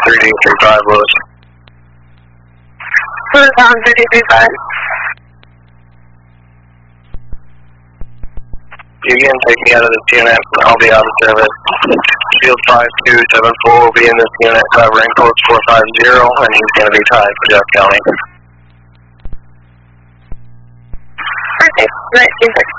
3235 Lewis. Lewis on 3235. You can take me out of this unit. I'll be out of service. Field 5274 will be in this unit covering codes 450, and he's going to be tied for Jeff County. Okay, 1960.